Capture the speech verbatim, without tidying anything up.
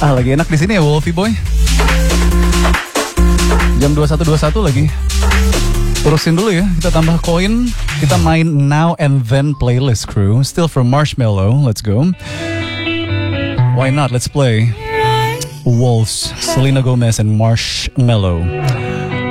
Ah, lagi enak di sini ya Wolfie Boy. Jam dua puluh satu dua puluh satu lagi. Terusin dulu ya, kita tambah koin. Kita main Now and Then playlist crew. Still from Marshmello, let's go. Why not, let's play Wolves, Selena Gomez and Marshmello.